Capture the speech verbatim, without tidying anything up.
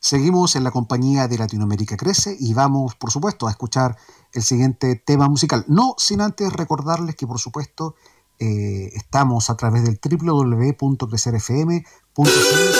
Seguimos en la compañía de Latinoamérica Crece y vamos, por supuesto, a escuchar el siguiente tema musical. No sin antes recordarles que, por supuesto, eh, estamos a través del doble u doble u doble u punto crecer f m punto c l